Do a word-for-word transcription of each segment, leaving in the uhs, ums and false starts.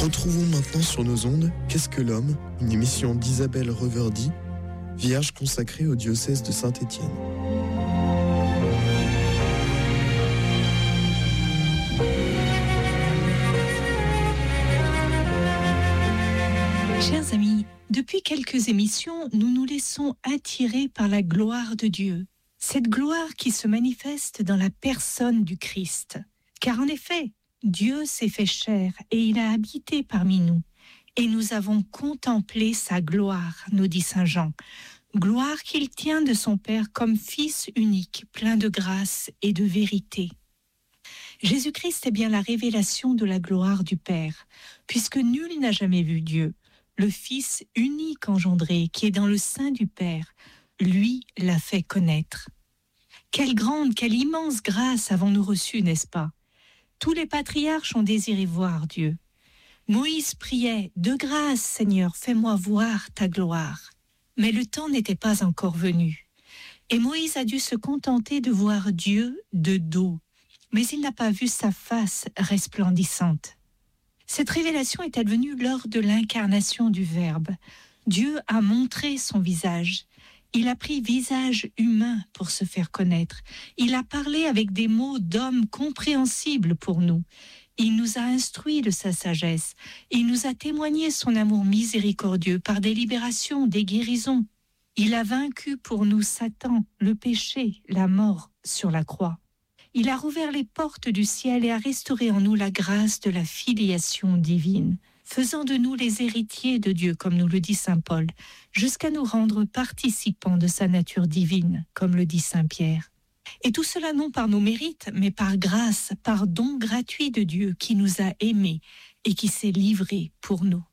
Retrouvons maintenant sur nos ondes Qu'est-ce que l'homme, une émission d'Isabelle Reverdy, vierge consacrée au diocèse de Saint-Étienne. Chers amis, depuis quelques émissions, nous nous laissons attirer par la gloire de Dieu. Cette gloire qui se manifeste dans la personne du Christ. Car en effet, Dieu s'est fait chair et il a habité parmi nous. Et nous avons contemplé sa gloire, nous dit saint Jean. Gloire qu'il tient de son Père comme Fils unique, plein de grâce et de vérité. Jésus-Christ est bien la révélation de la gloire du Père, puisque nul n'a jamais vu Dieu. Le Fils unique engendré, qui est dans le sein du Père, lui l'a fait connaître. Quelle grande, quelle immense grâce avons-nous reçue, n'est-ce pas? Tous les patriarches ont désiré voir Dieu. Moïse priait « De grâce, Seigneur, fais-moi voir ta gloire ». Mais le temps n'était pas encore venu. Et Moïse a dû se contenter de voir Dieu de dos. Mais il n'a pas vu sa face resplendissante. Cette révélation est advenue lors de l'incarnation du Verbe. Dieu a montré son visage. Il a pris visage humain pour se faire connaître. Il a parlé avec des mots d'homme compréhensibles pour nous. Il nous a instruits de sa sagesse. Il nous a témoigné son amour miséricordieux par des libérations, des guérisons. Il a vaincu pour nous Satan, le péché, la mort sur la croix. Il a rouvert les portes du ciel et a restauré en nous la grâce de la filiation divine, faisant de nous les héritiers de Dieu, comme nous le dit saint Paul, jusqu'à nous rendre participants de sa nature divine, comme le dit saint Pierre. Et tout cela non par nos mérites, mais par grâce, par don gratuit de Dieu qui nous a aimés et qui s'est livré pour nous.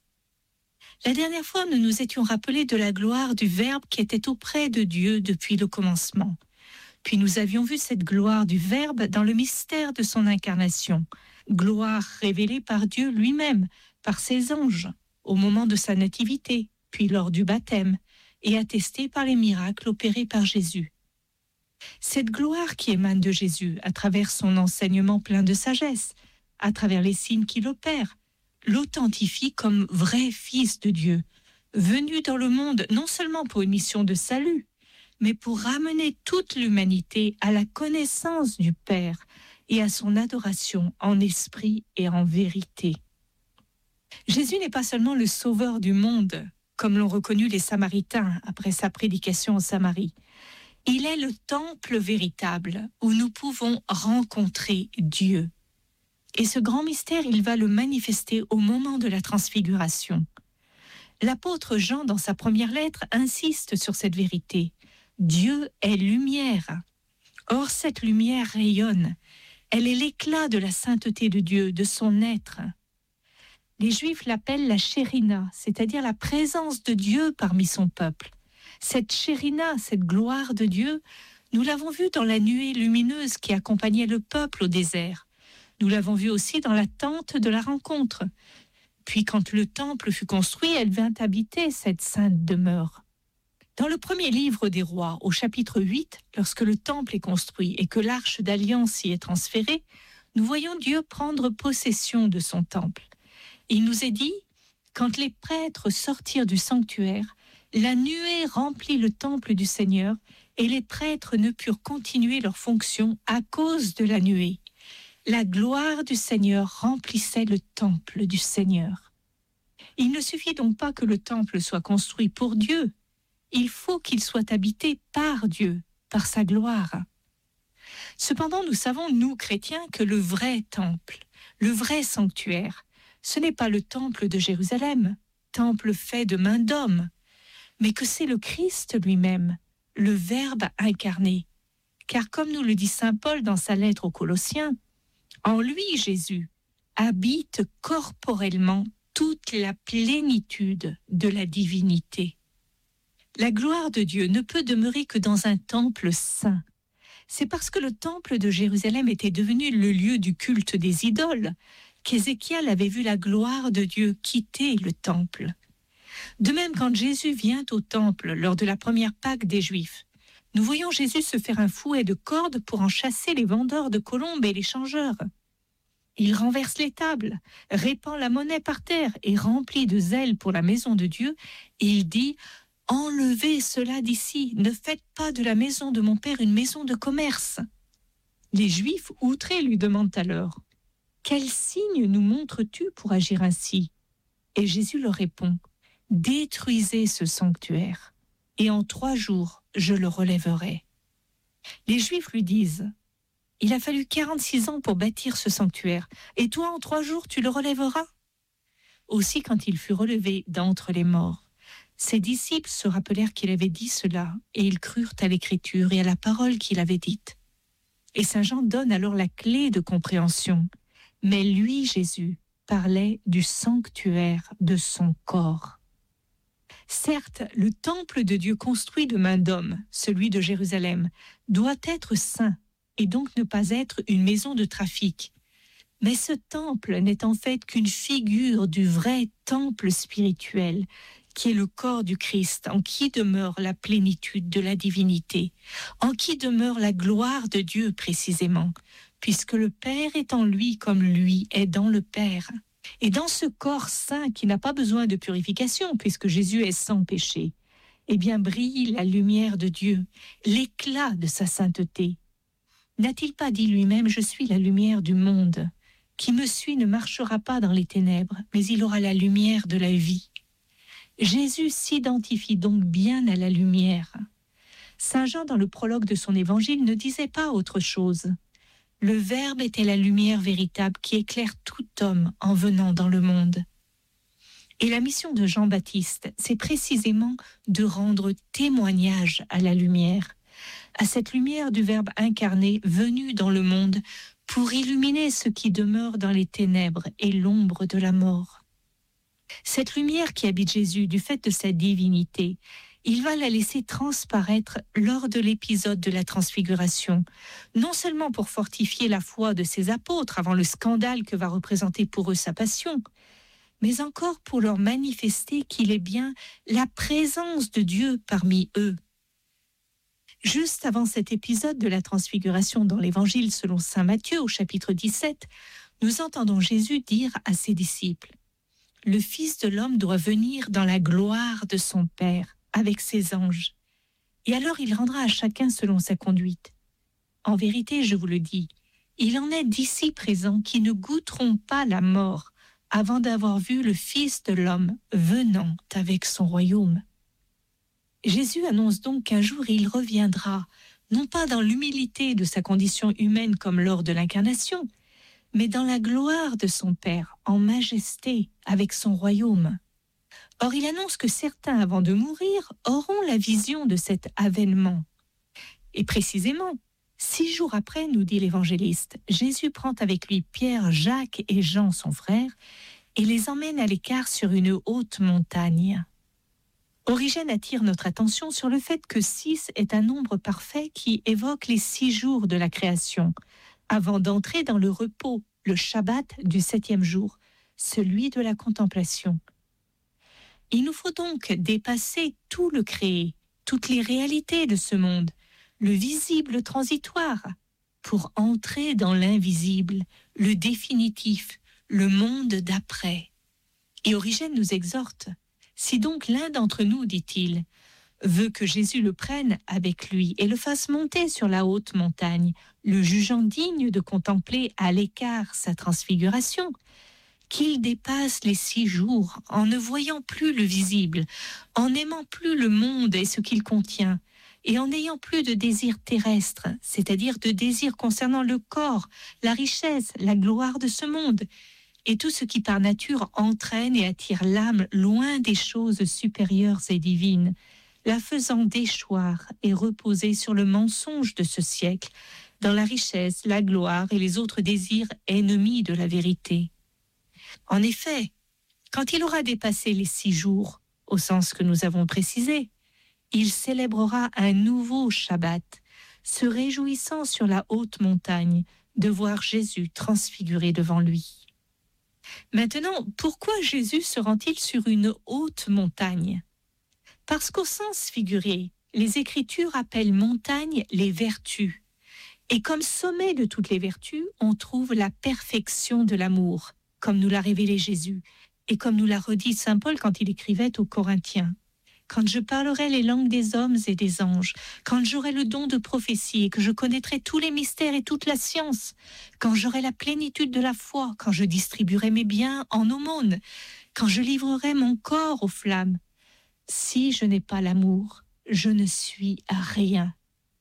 La dernière fois, nous nous étions rappelés de la gloire du Verbe qui était auprès de Dieu depuis le commencement. Puis nous avions vu cette gloire du Verbe dans le mystère de son incarnation, gloire révélée par Dieu lui-même, par ses anges, au moment de sa nativité, puis lors du baptême, et attestée par les miracles opérés par Jésus. Cette gloire qui émane de Jésus, à travers son enseignement plein de sagesse, à travers les signes qu'il opère, l'authentifie comme vrai Fils de Dieu, venu dans le monde non seulement pour une mission de salut, mais pour ramener toute l'humanité à la connaissance du Père et à son adoration en esprit et en vérité. Jésus n'est pas seulement le sauveur du monde, comme l'ont reconnu les Samaritains après sa prédication en Samarie. Il est le temple véritable où nous pouvons rencontrer Dieu. Et ce grand mystère, il va le manifester au moment de la transfiguration. L'apôtre Jean, dans sa première lettre, insiste sur cette vérité. Dieu est lumière. Or, cette lumière rayonne. Elle est l'éclat de la sainteté de Dieu, de son être. Les Juifs l'appellent la Shérina, c'est-à-dire la présence de Dieu parmi son peuple. Cette Shérina, cette gloire de Dieu, nous l'avons vue dans la nuée lumineuse qui accompagnait le peuple au désert. Nous l'avons vue aussi dans la tente de la rencontre. Puis quand le temple fut construit, elle vint habiter cette sainte demeure. Dans le premier livre des rois, au chapitre huit, lorsque le temple est construit et que l'arche d'alliance y est transférée, nous voyons Dieu prendre possession de son temple. Il nous est dit, quand les prêtres sortirent du sanctuaire, la nuée remplit le temple du Seigneur et les prêtres ne purent continuer leur fonction à cause de la nuée. La gloire du Seigneur remplissait le temple du Seigneur. Il ne suffit donc pas que le temple soit construit pour Dieu, il faut qu'il soit habité par Dieu, par sa gloire. Cependant, nous savons, nous chrétiens, que le vrai temple, le vrai sanctuaire, ce n'est pas le temple de Jérusalem, temple fait de main d'homme, mais que c'est le Christ lui-même, le Verbe incarné. Car comme nous le dit saint Paul dans sa lettre aux Colossiens, en lui, Jésus, habite corporellement toute la plénitude de la divinité. La gloire de Dieu ne peut demeurer que dans un temple saint. C'est parce que le temple de Jérusalem était devenu le lieu du culte des idoles qu'Ézéchiel avait vu la gloire de Dieu quitter le temple. De même, quand Jésus vient au temple lors de la première Pâque des Juifs, nous voyons Jésus se faire un fouet de cordes pour en chasser les vendeurs de colombes et les changeurs. Il renverse les tables, répand la monnaie par terre et rempli de zèle pour la maison de Dieu. Et il dit « Enlevez cela d'ici, ne faites pas de la maison de mon père une maison de commerce. » Les Juifs, outrés, lui demandent alors « Quel signe nous montres-tu pour agir ainsi ?» Et Jésus leur répond « Détruisez ce sanctuaire, et en trois jours, je le relèverai. » Les Juifs lui disent « Il a fallu quarante-six ans pour bâtir ce sanctuaire, et toi, en trois jours, tu le relèveras ?» Aussi, quand il fut relevé d'entre les morts, ses disciples se rappelèrent qu'il avait dit cela, et ils crurent à l'Écriture et à la parole qu'il avait dite. Et Saint Jean donne alors la clé de compréhension. Mais lui, Jésus, parlait du sanctuaire de son corps. Certes, le temple de Dieu construit de main d'homme, celui de Jérusalem, doit être saint et donc ne pas être une maison de trafic. Mais ce temple n'est en fait qu'une figure du vrai temple spirituel, qui est le corps du Christ, en qui demeure la plénitude de la divinité, en qui demeure la gloire de Dieu précisément, puisque le Père est en lui comme lui est dans le Père. Et dans ce corps saint qui n'a pas besoin de purification, puisque Jésus est sans péché, eh bien brille la lumière de Dieu, l'éclat de sa sainteté. N'a-t-il pas dit lui-même « Je suis la lumière du monde ». Qui me suit ne marchera pas dans les ténèbres, mais il aura la lumière de la vie. Jésus s'identifie donc bien à la lumière. Saint Jean, dans le prologue de son évangile, ne disait pas autre chose. Le Verbe était la lumière véritable qui éclaire tout homme en venant dans le monde. Et la mission de Jean-Baptiste, c'est précisément de rendre témoignage à la lumière, à cette lumière du Verbe incarné venu dans le monde pour illuminer ce qui demeure dans les ténèbres et l'ombre de la mort. Cette lumière qui habite Jésus, du fait de sa divinité, il va la laisser transparaître lors de l'épisode de la transfiguration, non seulement pour fortifier la foi de ses apôtres avant le scandale que va représenter pour eux sa passion, mais encore pour leur manifester qu'il est bien la présence de Dieu parmi eux. Juste avant cet épisode de la transfiguration dans l'Évangile selon saint Matthieu au chapitre dix-sept, nous entendons Jésus dire à ses disciples « Le Fils de l'homme doit venir dans la gloire de son Père, avec ses anges, et alors il rendra à chacun selon sa conduite. En vérité, je vous le dis, il en est d'ici présents qui ne goûteront pas la mort avant d'avoir vu le Fils de l'homme venant avec son royaume. » Jésus annonce donc qu'un jour il reviendra, non pas dans l'humilité de sa condition humaine comme lors de l'incarnation, mais dans la gloire de son Père, en majesté, avec son royaume. Or, il annonce que certains, avant de mourir, auront la vision de cet avènement. Et précisément, six jours après, nous dit l'évangéliste, Jésus prend avec lui Pierre, Jacques et Jean, son frère, et les emmène à l'écart sur une haute montagne. Origène attire notre attention sur le fait que six est un nombre parfait qui évoque les six jours de la création, avant d'entrer dans le repos, le Shabbat du septième jour, celui de la contemplation. Il nous faut donc dépasser tout le créé, toutes les réalités de ce monde, le visible transitoire, pour entrer dans l'invisible, le définitif, le monde d'après. Et Origène nous exhorte. Si donc l'un d'entre nous, dit-il, veut que Jésus le prenne avec lui et le fasse monter sur la haute montagne, le jugeant digne de contempler à l'écart sa transfiguration, qu'il dépasse les six jours en ne voyant plus le visible, en n'aimant plus le monde et ce qu'il contient, et en n'ayant plus de désir terrestre, c'est-à-dire de désir concernant le corps, la richesse, la gloire de ce monde, et tout ce qui par nature entraîne et attire l'âme loin des choses supérieures et divines, la faisant déchoir et reposer sur le mensonge de ce siècle, dans la richesse, la gloire et les autres désirs ennemis de la vérité. En effet, quand il aura dépassé les six jours, au sens que nous avons précisé, il célébrera un nouveau Shabbat, se réjouissant sur la haute montagne de voir Jésus transfiguré devant lui. Maintenant, pourquoi Jésus se rend-il sur une haute montagne ? Parce qu'au sens figuré, les Écritures appellent montagne les vertus, Et comme sommet de toutes les vertus, on trouve la perfection de l'amour, comme nous l'a révélé Jésus, et comme nous l'a redit saint Paul quand il écrivait aux Corinthiens. Quand je parlerai les langues des hommes et des anges, quand j'aurai le don de prophétie et que je connaîtrai tous les mystères et toute la science, quand j'aurai la plénitude de la foi, quand je distribuerai mes biens en aumône, quand je livrerai mon corps aux flammes, si je n'ai pas l'amour, je ne suis rien.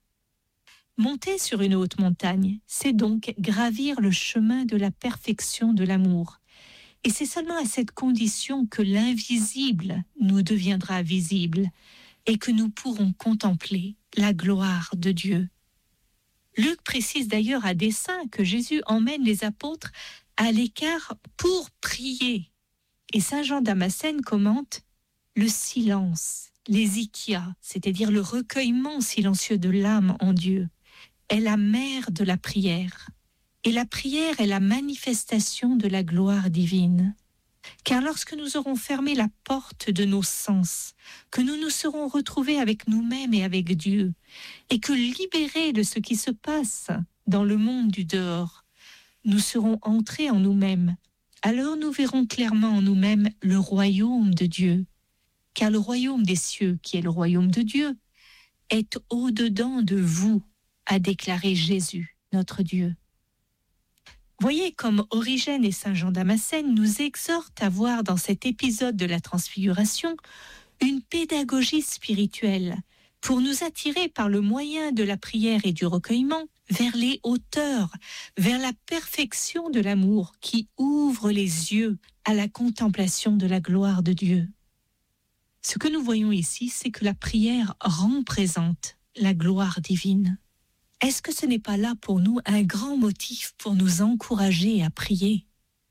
Monter sur une haute montagne, c'est donc gravir le chemin de la perfection de l'amour. Et c'est seulement à cette condition que l'invisible nous deviendra visible et que nous pourrons contempler la gloire de Dieu. Luc précise d'ailleurs à dessein que Jésus emmène les apôtres à l'écart pour prier. Et saint Jean Damascène commente « Le silence, l'hésychia, c'est-à-dire le recueillement silencieux de l'âme en Dieu, est la mère de la prière. Et la prière est la manifestation de la gloire divine. Car lorsque nous aurons fermé la porte de nos sens, que nous nous serons retrouvés avec nous-mêmes et avec Dieu, et que libérés de ce qui se passe dans le monde du dehors, nous serons entrés en nous-mêmes, alors nous verrons clairement en nous-mêmes le royaume de Dieu. Car le royaume des cieux, qui est le royaume de Dieu, est au-dedans de vous, a déclaré Jésus, notre Dieu. Voyez comme Origène et saint Jean Damascène nous exhortent à voir dans cet épisode de la Transfiguration une pédagogie spirituelle pour nous attirer par le moyen de la prière et du recueillement vers les hauteurs, vers la perfection de l'amour qui ouvre les yeux à la contemplation de la gloire de Dieu. Ce que nous voyons ici, c'est que la prière rend présente la gloire divine. Est-ce que ce n'est pas là pour nous un grand motif pour nous encourager à prier?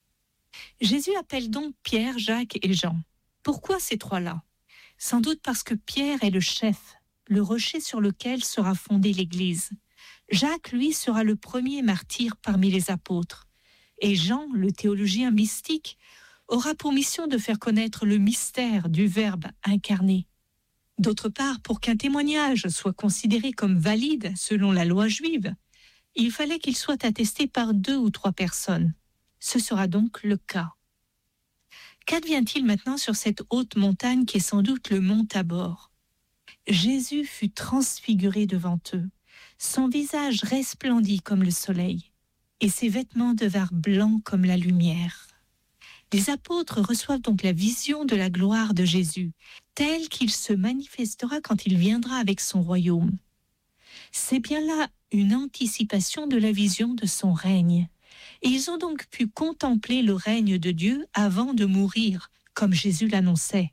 Jésus appelle donc Pierre, Jacques et Jean. Pourquoi ces trois-là? Sans doute parce que Pierre est le chef, le rocher sur lequel sera fondée l'Église. Jacques, lui, sera le premier martyr parmi les apôtres. Et Jean, le théologien mystique, aura pour mission de faire connaître le mystère du Verbe incarné. D'autre part, pour qu'un témoignage soit considéré comme valide selon la loi juive, il fallait qu'il soit attesté par deux ou trois personnes. Ce sera donc le cas. Qu'advient-il maintenant sur cette haute montagne qui est sans doute le mont Tabor? Jésus fut transfiguré devant eux. Son visage resplendit comme le soleil, et ses vêtements devinrent blancs comme la lumière. Les apôtres reçoivent donc la vision de la gloire de Jésus, telle qu'il se manifestera quand il viendra avec son royaume. C'est bien là une anticipation de la vision de son règne. Et ils ont donc pu contempler le règne de Dieu avant de mourir, comme Jésus l'annonçait.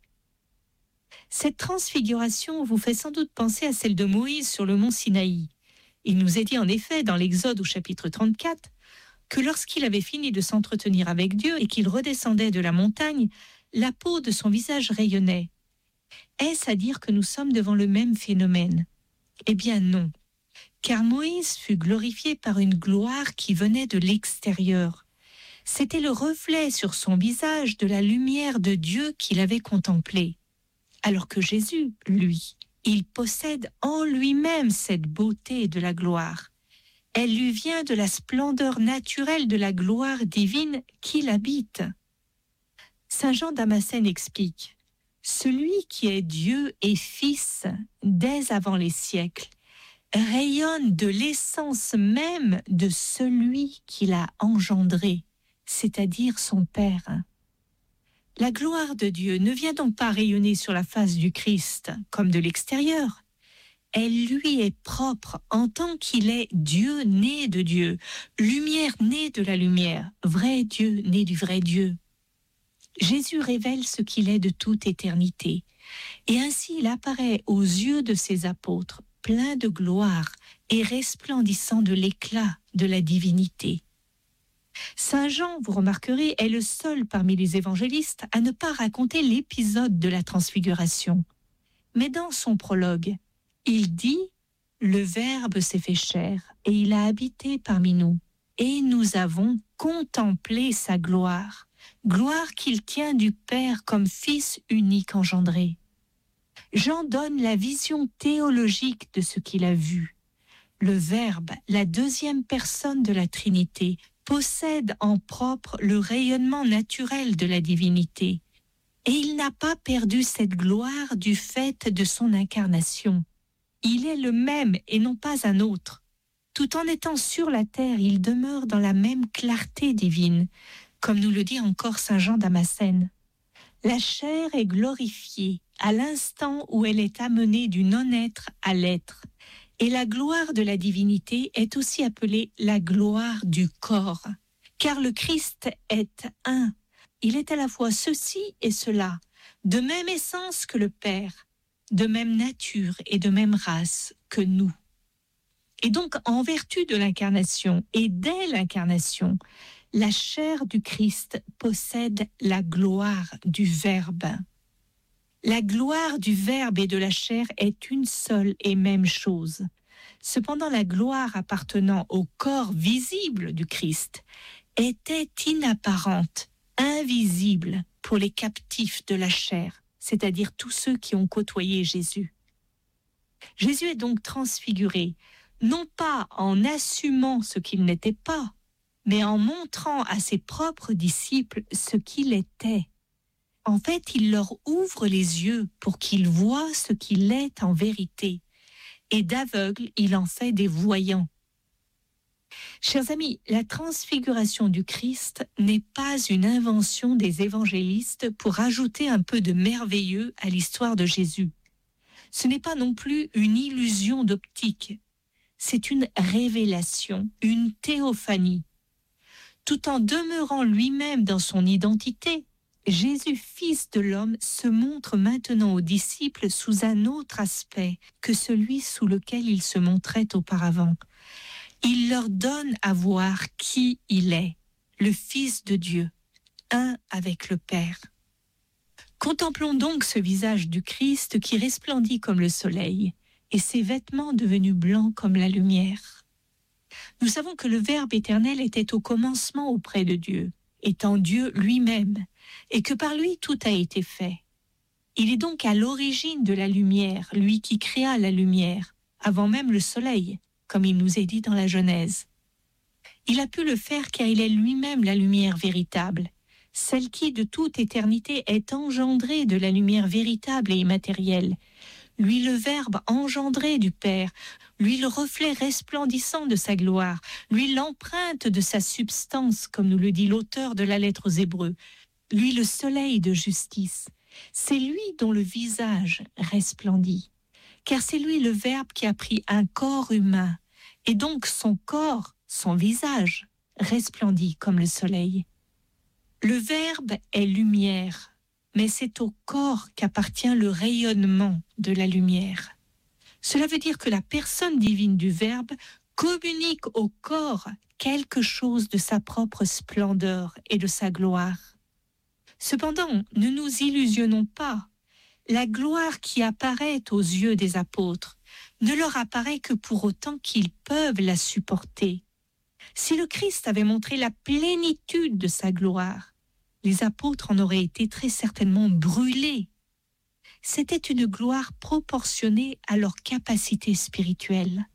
Cette transfiguration vous fait sans doute penser à celle de Moïse sur le mont Sinaï. Il nous est dit en effet dans l'Exode au chapitre trente-quatre que lorsqu'il avait fini de s'entretenir avec Dieu et qu'il redescendait de la montagne, la peau de son visage rayonnait. Est-ce à dire que nous sommes devant le même phénomène? Eh bien non, car Moïse fut glorifié par une gloire qui venait de l'extérieur. C'était le reflet sur son visage de la lumière de Dieu qu'il avait contemplée. Alors que Jésus, lui, il possède en lui-même cette beauté de la gloire. Elle lui vient de la splendeur naturelle de la gloire divine qu'il habite. Saint Jean Damascène explique « Celui qui est Dieu et Fils dès avant les siècles rayonne de l'essence même de celui qui l'a engendré, c'est-à-dire son Père. » La gloire de Dieu ne vient donc pas rayonner sur la face du Christ comme de l'extérieur. Elle lui est propre en tant qu'il est Dieu né de Dieu, lumière née de la lumière, vrai Dieu né du vrai Dieu. Jésus révèle ce qu'il est de toute éternité, et ainsi il apparaît aux yeux de ses apôtres, plein de gloire et resplendissant de l'éclat de la divinité. Saint Jean, vous remarquerez, est le seul parmi les évangélistes à ne pas raconter l'épisode de la transfiguration. Mais dans son prologue, il dit « Le Verbe s'est fait chair et il a habité parmi nous, et nous avons contemplé sa gloire, gloire qu'il tient du Père comme Fils unique engendré. » Jean donne la vision théologique de ce qu'il a vu. Le Verbe, la deuxième personne de la Trinité, possède en propre le rayonnement naturel de la divinité. Et il n'a pas perdu cette gloire du fait de son incarnation. Il est le même et non pas un autre. Tout en étant sur la terre, il demeure dans la même clarté divine, comme nous le dit encore saint Jean Damascène. La chair est glorifiée à l'instant où elle est amenée du non-être à l'être. Et la gloire de la divinité est aussi appelée la gloire du corps. Car le Christ est un. Il est à la fois ceci et cela, de même essence que le Père, de même nature et de même race que nous. Et donc, en vertu de l'incarnation et dès l'incarnation, la chair du Christ possède la gloire du Verbe. La gloire du Verbe et de la chair est une seule et même chose. Cependant, la gloire appartenant au corps visible du Christ était inapparente, invisible pour les captifs de la chair, c'est-à-dire tous ceux qui ont côtoyé Jésus. Jésus est donc transfiguré, non pas en assumant ce qu'il n'était pas, mais en montrant à ses propres disciples ce qu'il était. En fait, il leur ouvre les yeux pour qu'ils voient ce qu'il est en vérité. Et d'aveugles, il en fait des voyants. Chers amis, la transfiguration du Christ n'est pas une invention des évangélistes pour ajouter un peu de merveilleux à l'histoire de Jésus. Ce n'est pas non plus une illusion d'optique. C'est une révélation, une théophanie. Tout en demeurant lui-même dans son identité, Jésus, fils de l'homme, se montre maintenant aux disciples sous un autre aspect que celui sous lequel il se montrait auparavant. Il leur donne à voir qui il est, le Fils de Dieu, un avec le Père. Contemplons donc ce visage du Christ qui resplendit comme le soleil et ses vêtements devenus blancs comme la lumière. Nous savons que le Verbe éternel était au commencement auprès de Dieu, étant Dieu lui-même, et que par lui tout a été fait. Il est donc à l'origine de la lumière, lui qui créa la lumière, avant même le soleil, comme il nous est dit dans la Genèse. Il a pu le faire car il est lui-même la lumière véritable, celle qui de toute éternité est engendrée de la lumière véritable et immatérielle, lui le Verbe engendré du Père, lui le reflet resplendissant de sa gloire, lui l'empreinte de sa substance, comme nous le dit l'auteur de la lettre aux Hébreux, lui le soleil de justice. C'est lui dont le visage resplendit, car c'est lui le Verbe qui a pris un corps humain, et donc son corps, son visage, resplendit comme le soleil. Le Verbe est lumière, mais c'est au corps qu'appartient le rayonnement de la lumière. Cela veut dire que la personne divine du Verbe communique au corps quelque chose de sa propre splendeur et de sa gloire. Cependant, ne nous illusionnons pas. La gloire qui apparaît aux yeux des apôtres ne leur apparaît que pour autant qu'ils peuvent la supporter. Si le Christ avait montré la plénitude de sa gloire, les apôtres en auraient été très certainement brûlés. C'était une gloire proportionnée à leur capacité spirituelle.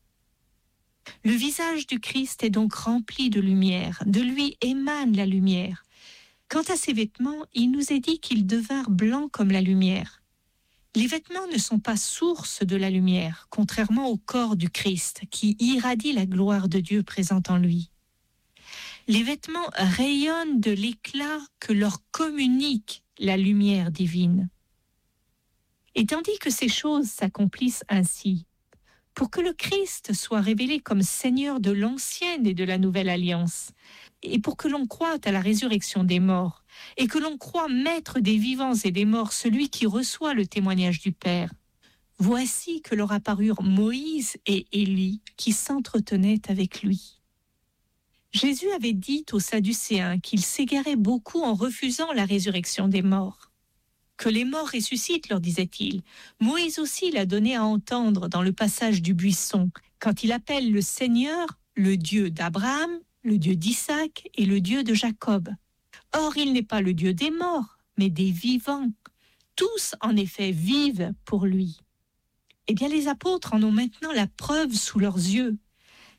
Le visage du Christ est donc rempli de lumière, de lui émane la lumière. Quant à ses vêtements, il nous est dit qu'ils devinrent blancs comme la lumière. Les vêtements ne sont pas source de la lumière, contrairement au corps du Christ, qui irradie la gloire de Dieu présente en lui. Les vêtements rayonnent de l'éclat que leur communique la lumière divine. Et tandis que ces choses s'accomplissent ainsi, pour que le Christ soit révélé comme Seigneur de l'ancienne et de la nouvelle alliance, et pour que l'on croie à la résurrection des morts, et que l'on croie maître des vivants et des morts, celui qui reçoit le témoignage du Père, voici que leur apparurent Moïse et Élie qui s'entretenaient avec lui. Jésus avait dit aux Sadducéens qu'ils s'égaraient beaucoup en refusant la résurrection des morts. Que les morts ressuscitent, leur disait-il. Moïse aussi l'a donné à entendre dans le passage du buisson, quand il appelle le Seigneur le Dieu d'Abraham, le Dieu d'Isaac et le Dieu de Jacob. Or, il n'est pas le Dieu des morts, mais des vivants. Tous, en effet, vivent pour lui. Eh bien, les apôtres en ont maintenant la preuve sous leurs yeux.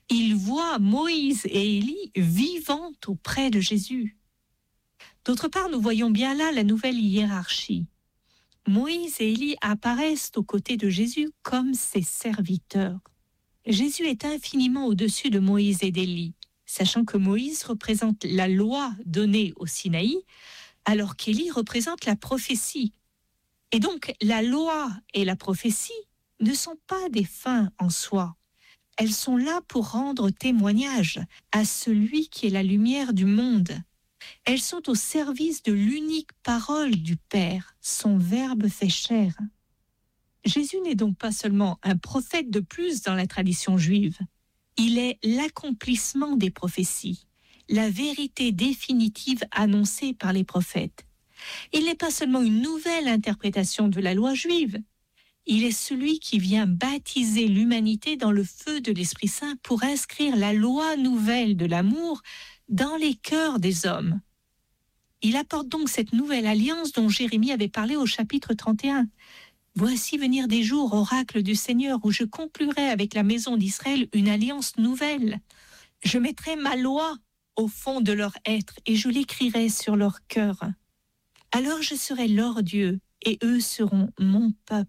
il voit Moïse et Élie vivant auprès de Jésus. D'autre part, nous voyons bien là la nouvelle hiérarchie. Moïse et Élie apparaissent aux côtés de Jésus comme ses serviteurs. Jésus est infiniment au-dessus de Moïse et d'Élie, sachant que Moïse représente la loi donnée au Sinaï, alors qu'Élie représente la prophétie. Et donc, la loi et la prophétie ne sont pas des fins en soi. Elles sont là pour rendre témoignage à celui qui est la lumière du monde. Elles sont au service de l'unique parole du Père, son Verbe fait chair. Jésus n'est donc pas seulement un prophète de plus dans la tradition juive. Il est l'accomplissement des prophéties, la vérité définitive annoncée par les prophètes. Il n'est pas seulement une nouvelle interprétation de la loi juive. Il est celui qui vient baptiser l'humanité dans le feu de l'Esprit Saint pour inscrire la loi nouvelle de l'amour dans les cœurs des hommes. Il apporte donc cette nouvelle alliance dont Jérémie avait parlé au chapitre trente et un. « Voici venir des jours, oracle du Seigneur, où je conclurai avec la maison d'Israël une alliance nouvelle. Je mettrai ma loi au fond de leur être et je l'écrirai sur leur cœur. Alors je serai leur Dieu et eux seront mon peuple. »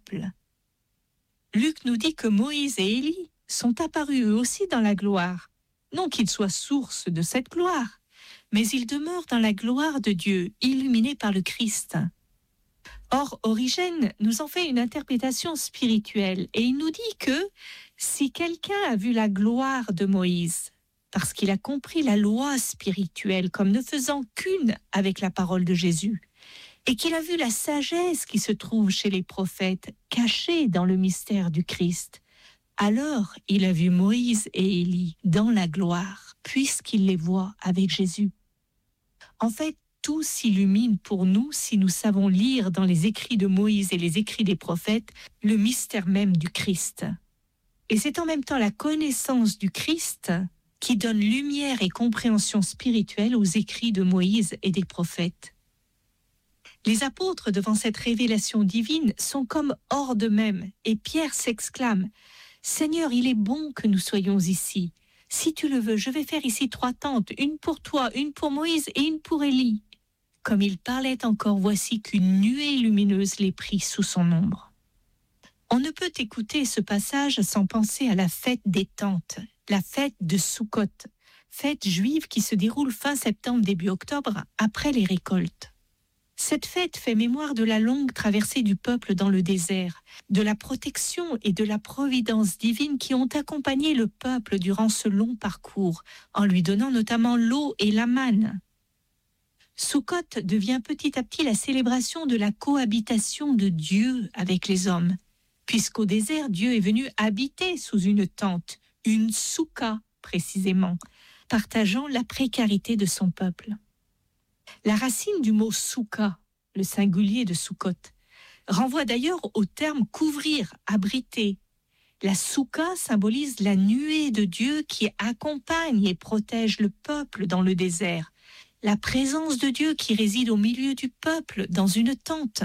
Luc nous dit que Moïse et Élie sont apparus eux aussi dans la gloire. Non qu'ils soient source de cette gloire, mais ils demeurent dans la gloire de Dieu, illuminés par le Christ. Or, Origène nous en fait une interprétation spirituelle et il nous dit que si quelqu'un a vu la gloire de Moïse, parce qu'il a compris la loi spirituelle comme ne faisant qu'une avec la parole de Jésus, et qu'il a vu la sagesse qui se trouve chez les prophètes, cachée dans le mystère du Christ, alors il a vu Moïse et Élie dans la gloire, puisqu'il les voit avec Jésus. En fait, tout s'illumine pour nous si nous savons lire dans les écrits de Moïse et les écrits des prophètes le mystère même du Christ. Et c'est en même temps la connaissance du Christ qui donne lumière et compréhension spirituelle aux écrits de Moïse et des prophètes. Les apôtres, devant cette révélation divine, sont comme hors d'eux-mêmes, et Pierre s'exclame « Seigneur, il est bon que nous soyons ici. Si tu le veux, je vais faire ici trois tentes, une pour toi, une pour Moïse et une pour Élie. » Comme il parlait encore, voici qu'une nuée lumineuse les prit sous son ombre. On ne peut écouter ce passage sans penser à la fête des tentes, la fête de Soukhot, fête juive qui se déroule fin septembre, début octobre, après les récoltes. Cette fête fait mémoire de la longue traversée du peuple dans le désert, de la protection et de la providence divine qui ont accompagné le peuple durant ce long parcours, en lui donnant notamment l'eau et la manne. Soukhot devient petit à petit la célébration de la cohabitation de Dieu avec les hommes, puisqu'au désert, Dieu est venu habiter sous une tente, une soukha précisément, partageant la précarité de son peuple. La racine du mot soukha, le singulier de Soukhot, renvoie d'ailleurs au terme couvrir, abriter. La soukha symbolise la nuée de Dieu qui accompagne et protège le peuple dans le désert, la présence de Dieu qui réside au milieu du peuple dans une tente.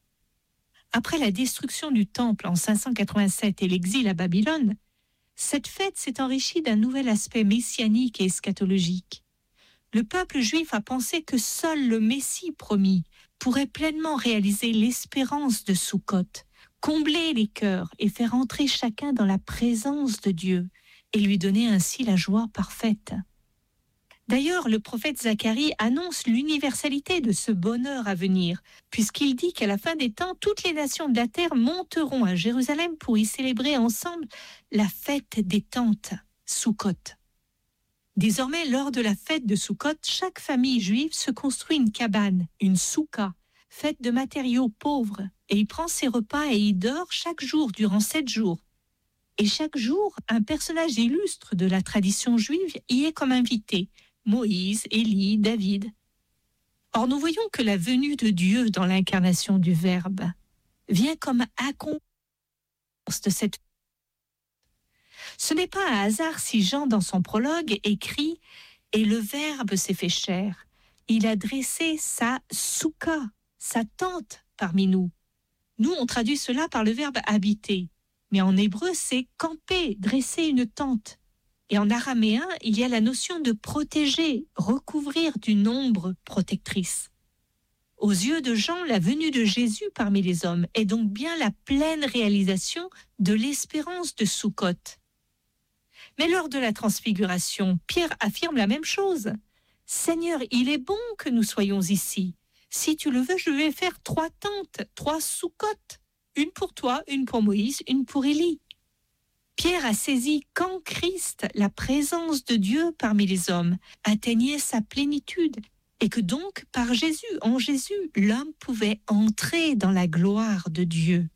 Après la destruction du temple en cinq cent quatre-vingt-sept et l'exil à Babylone, cette fête s'est enrichie d'un nouvel aspect messianique et eschatologique. Le peuple juif a pensé que seul le Messie promis pourrait pleinement réaliser l'espérance de Soukhot, combler les cœurs et faire entrer chacun dans la présence de Dieu et lui donner ainsi la joie parfaite. D'ailleurs, le prophète Zacharie annonce l'universalité de ce bonheur à venir, puisqu'il dit qu'à la fin des temps, toutes les nations de la terre monteront à Jérusalem pour y célébrer ensemble la fête des tentes, Soukhot. Désormais, lors de la fête de Soukhot, chaque famille juive se construit une cabane, une soukha, faite de matériaux pauvres, et y prend ses repas et y dort chaque jour durant sept jours. Et chaque jour, un personnage illustre de la tradition juive y est comme invité, Moïse, Élie, David. Or, nous voyons que la venue de Dieu dans l'incarnation du Verbe vient comme accomplissement de cette. Ce n'est pas un hasard si Jean, dans son prologue, écrit « Et le Verbe s'est fait chair ». Il a dressé sa soukha, sa tente parmi nous. Nous, on traduit cela par le verbe « habiter ». Mais en hébreu, c'est « camper », dresser une tente. Et en araméen, il y a la notion de protéger, recouvrir d'une ombre protectrice. Aux yeux de Jean, la venue de Jésus parmi les hommes est donc bien la pleine réalisation de l'espérance de Soukhot. Mais lors de la transfiguration, Pierre affirme la même chose. « Seigneur, il est bon que nous soyons ici. Si tu le veux, je vais faire trois tentes, trois Soukhot, une pour toi, une pour Moïse, une pour Élie. » Pierre a saisi qu'en Christ, la présence de Dieu parmi les hommes atteignait sa plénitude et que donc, par Jésus, en Jésus, l'homme pouvait entrer dans la gloire de Dieu.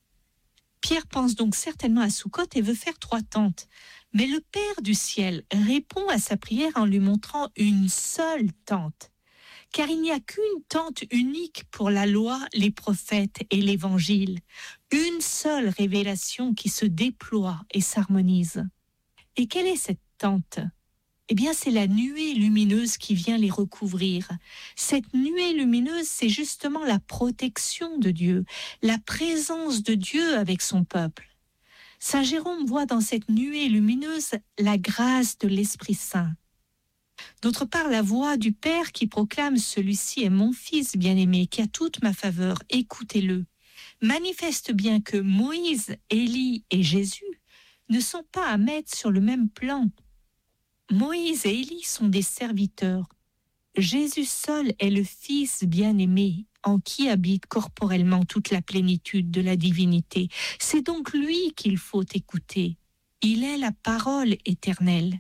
Pierre pense donc certainement à Soukhot et veut faire trois tentes. Mais le Père du ciel répond à sa prière en lui montrant une seule tente. Car il n'y a qu'une tente unique pour la loi, les prophètes et l'Évangile. Une seule révélation qui se déploie et s'harmonise. Et quelle est cette tente ? Eh bien, c'est la nuée lumineuse qui vient les recouvrir. Cette nuée lumineuse, c'est justement la protection de Dieu, la présence de Dieu avec son peuple. Saint Jérôme voit dans cette nuée lumineuse la grâce de l'Esprit Saint. D'autre part, la voix du Père qui proclame « Celui-ci est mon Fils bien-aimé, qui a toute ma faveur, écoutez-le », manifeste bien que Moïse, Élie et Jésus ne sont pas à mettre sur le même plan. Moïse et Élie sont des serviteurs. Jésus seul est le Fils bien-aimé, en qui habite corporellement toute la plénitude de la divinité. C'est donc lui qu'il faut écouter. Il est la parole éternelle.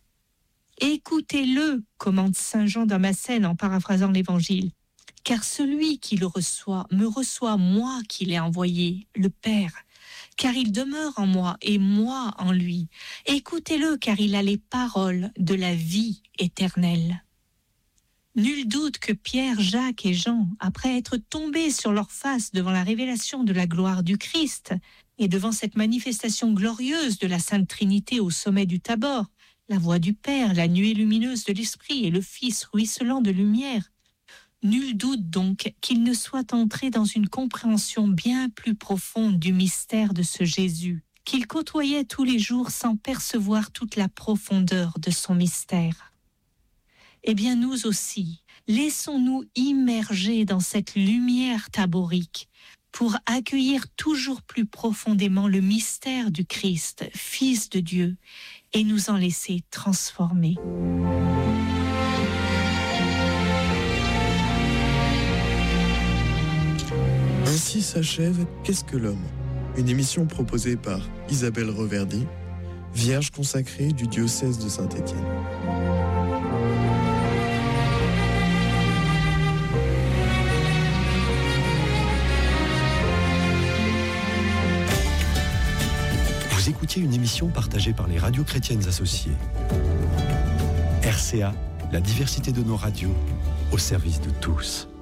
Écoutez-le, commande saint Jean Damascène en paraphrasant l'Évangile, car celui qui le reçoit me reçoit moi qui l'ai envoyé, le Père, car il demeure en moi et moi en lui. Écoutez-le, car il a les paroles de la vie éternelle. Nul doute que Pierre, Jacques et Jean, après être tombés sur leur face devant la révélation de la gloire du Christ et devant cette manifestation glorieuse de la Sainte Trinité au sommet du Tabor, la voix du Père, la nuée lumineuse de l'Esprit et le Fils ruisselant de lumière, nul doute donc qu'ils ne soient entrés dans une compréhension bien plus profonde du mystère de ce Jésus, qu'ils côtoyaient tous les jours sans percevoir toute la profondeur de son mystère. Eh bien, nous aussi, laissons-nous immerger dans cette lumière taborique pour accueillir toujours plus profondément le mystère du Christ, Fils de Dieu, et nous en laisser transformer. Ainsi s'achève Qu'est-ce que l'homme ? Une émission proposée par Isabelle Reverdy, vierge consacrée du diocèse de Saint-Étienne. Vous écoutiez une émission partagée par les radios chrétiennes associées. R C A, la diversité de nos radios, au service de tous.